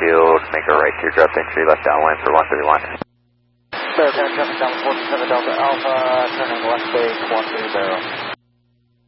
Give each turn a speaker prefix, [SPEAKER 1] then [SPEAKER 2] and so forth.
[SPEAKER 1] field, make a right teardrop entry left downwind for 131.
[SPEAKER 2] Bear 10, jumping down 47 Delta Alpha, turning left base 130.